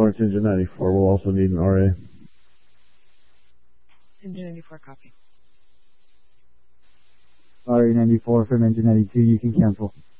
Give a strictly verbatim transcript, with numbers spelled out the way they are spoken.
Lawrence, engine ninety-four. We'll also need an R A. Engine ninety-four, copy. R A ninety-four from engine ninety-two, you can cancel.